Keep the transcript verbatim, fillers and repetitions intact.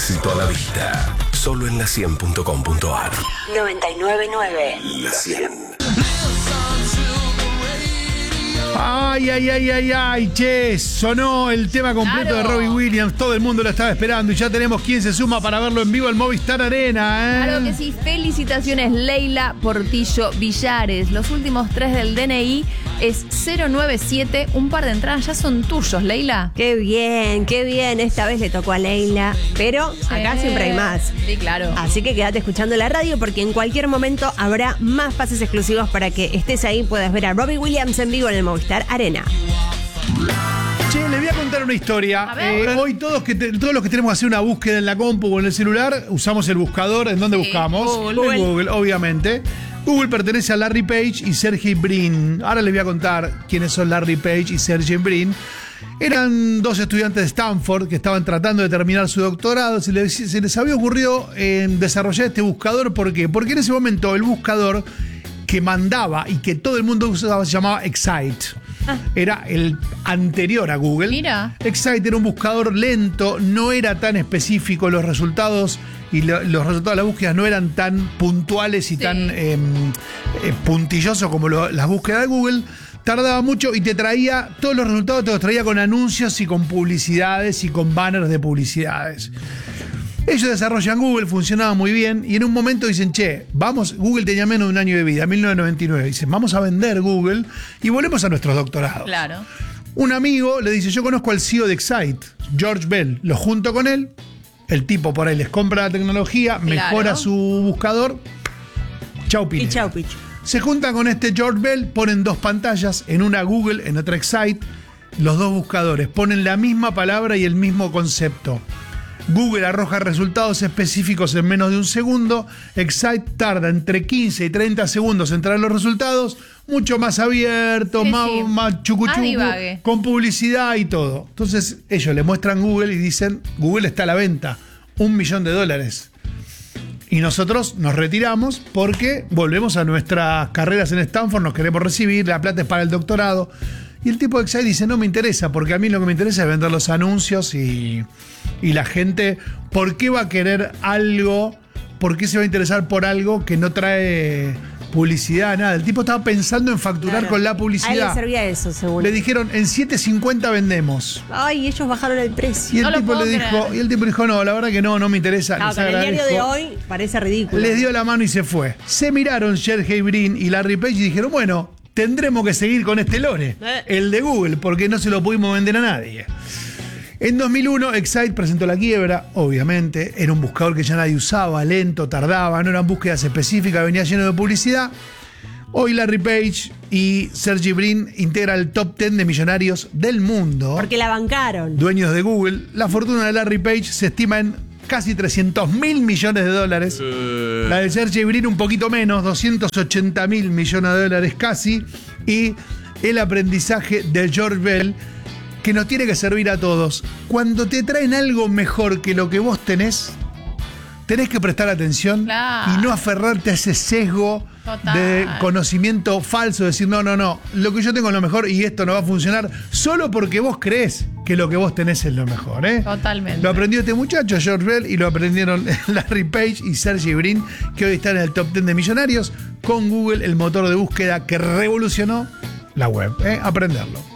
éxito a la vista. Solo en la cien punto com punto ar. noventa y nueve punto nueve. La cien. Ay, ay, ay, ay, ay, che, sonó el tema completo Claro. de Robbie Williams, todo el mundo lo estaba esperando y ya tenemos quien se suma para verlo en vivo al Movistar Arena, ¿eh? Claro que sí, felicitaciones Leila Portillo Villares. Los últimos tres del D N I es cero nueve siete. Un par de entradas ya son tuyos, Leila. Qué bien, qué bien. Esta vez le tocó a Leila, pero acá Sí. siempre hay más. Sí, claro. Así que quédate escuchando la radio porque en cualquier momento habrá más pases exclusivos para que estés ahí, puedas ver a Robbie Williams en vivo en el Movistar Arena. Che, les voy a contar una historia. A ver. Eh, hoy todos, que te- todos los que tenemos que hacer una búsqueda en la compu o en el celular, usamos el buscador. ¿En dónde Sí, buscamos? Google. En Google, obviamente. Google pertenece a Larry Page y Sergey Brin. Ahora les voy a contar quiénes son Larry Page y Sergey Brin. Eran dos estudiantes de Stanford que estaban tratando de terminar su doctorado. Se les, se les había ocurrido eh, desarrollar este buscador. ¿Por qué? Porque en ese momento el buscador que mandaba y que todo el mundo usaba se llamaba Excite. Era el anterior a Google. Mira. Excite era un buscador lento, no era tan específico, los resultados y lo- los resultados de las búsquedas no eran tan puntuales y Sí. tan eh, eh, puntillosos como lo- las búsquedas de Google. Tardaba mucho y te traía, todos los resultados te los traía con anuncios y con publicidades y con banners de publicidades. Ellos desarrollan Google, funcionaba muy bien y en un momento dicen, che, vamos, Google tenía menos de un año de vida, mil novecientos noventa y nueve, dicen, vamos a vender Google y volvemos a nuestros doctorados. Claro. Un amigo le dice, yo conozco al C E O de Excite, George Bell, lo junto con él, el tipo por ahí les compra la tecnología, Claro. mejora su buscador, chau Y Pineda. chau, Pichu. Se juntan con este George Bell, ponen dos pantallas, en una Google, en otra Excite, los dos buscadores, ponen la misma palabra y el mismo concepto. Google arroja resultados específicos en menos de un segundo, Excite tarda entre quince y treinta segundos en traer los resultados, mucho más abierto, Sí, más, sí. más chucuchucu, Más divague. con publicidad y todo. Entonces ellos le muestran Google y dicen, Google está a la venta, un millón de dólares. Y nosotros nos retiramos porque volvemos a nuestras carreras en Stanford, nos queremos recibir, la plata es para el doctorado. Y el tipo de Excite dice, no me interesa, porque a mí lo que me interesa es vender los anuncios y, y la gente, ¿por qué va a querer algo? ¿Por qué se va a interesar por algo que no trae publicidad, nada? El tipo estaba pensando en facturar Claro. con la A él le publicidad. servía eso, según. Le dijeron, en siete cincuenta vendemos. Ay, ellos bajaron el Y precio. el, No lo tipo puedo le dijo, creer. y el tipo dijo, no, la verdad que no, no me interesa. No, les con el diario de agradezco". hoy parece ridículo. Les dio la mano y se fue. Se miraron Sergey Brin y Larry Page y dijeron, bueno, tendremos que seguir con este lore, Eh. el de Google, porque no se lo pudimos vender a nadie. En dos mil uno, Excite presentó la quiebra, obviamente. Era un buscador que ya nadie usaba, lento, tardaba, no eran búsquedas específicas, venía lleno de publicidad. Hoy Larry Page y Sergey Brin integran el top diez de millonarios del mundo. Porque la bancaron. Dueños de Google. La fortuna de Larry Page se estima en casi trescientos mil millones de dólares. La de Sergey Brin un poquito menos, doscientos ochenta mil millones de dólares casi. Y el aprendizaje de George Bell, que nos tiene que servir a todos. Cuando te traen algo mejor que lo que vos tenés, tenés que prestar atención Claro. y no aferrarte a ese sesgo Total. de conocimiento falso, decir, no, no, no, lo que yo tengo es lo mejor y esto no va a funcionar solo porque vos creés que lo que vos tenés es lo mejor, ¿eh? Totalmente. Lo aprendió este muchacho, George Bell, y lo aprendieron Larry Page y Sergey Brin, que hoy están en el top diez de millonarios con Google, el motor de búsqueda que revolucionó la web, ¿eh? Aprenderlo.